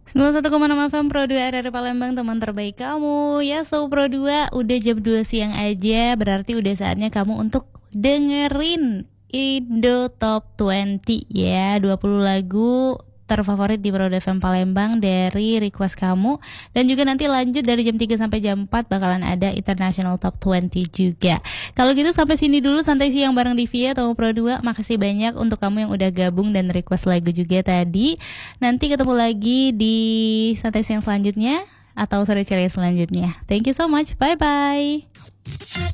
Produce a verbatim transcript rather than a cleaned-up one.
sembilan puluh satu koma enam F M Pro dua R R Palembang, teman terbaik kamu. Ya, so Pro dua, udah jam dua siang aja, berarti udah saatnya kamu untuk dengerin Indo Top dua puluh ya, dua puluh lagu terfavorit di Pro F M Palembang dari request kamu. Dan juga nanti lanjut dari jam tiga sampai jam empat bakalan ada International Top dua puluh juga. Kalau gitu sampai sini dulu santai siang bareng Divia atau Pro dua. Makasih banyak untuk kamu yang udah gabung dan request lagu juga tadi. Nanti ketemu lagi di santai siang selanjutnya atau sore ceria selanjutnya. Thank you so much. Bye bye.